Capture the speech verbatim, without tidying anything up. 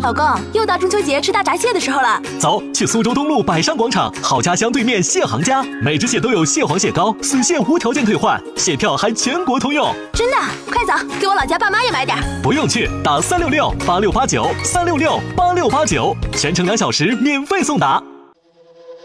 老公，又到中秋节吃大闸蟹的时候了。 走，去苏州东路百善广场好家乡对面蟹行家，每只蟹都有蟹黄蟹膏，损蟹无条件退换，蟹票还全国通用。 真的？快走，给我老家爸妈也买点。 不用去，打三六六八六八九三六六八六八九，全程两小时免费送达。